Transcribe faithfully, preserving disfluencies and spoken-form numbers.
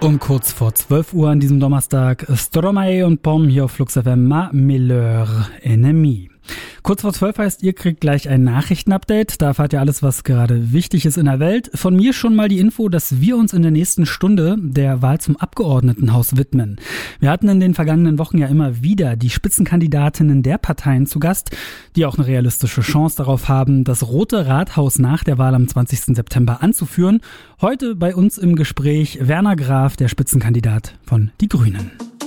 Um kurz vor zwölf Uhr an diesem Donnerstag Stromae und Pom hier auf Flux F M, Ma Meilleur Ennemi. Kurz vor zwölf heißt, ihr kriegt gleich ein Nachrichtenupdate. Da erfahrt ihr alles, was gerade wichtig ist in der Welt. Von mir schon mal die Info, dass wir uns in der nächsten Stunde der Wahl zum Abgeordnetenhaus widmen. Wir hatten in den vergangenen Wochen ja immer wieder die Spitzenkandidatinnen der Parteien zu Gast, die auch eine realistische Chance darauf haben, das Rote Rathaus nach der Wahl am zwanzigsten September anzuführen. Heute bei uns im Gespräch Werner Graf, der Spitzenkandidat von Die Grünen.